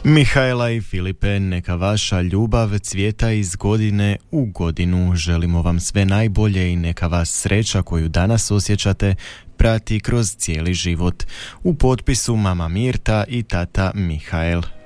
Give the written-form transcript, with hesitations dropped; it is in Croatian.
Mihaela i Filipe, neka vaša ljubav cvijeta iz godine u godinu. Želimo vam sve najbolje i neka vas sreća koju danas osjećate prati kroz cijeli život. U potpisu mama Mirta i tata Mihael.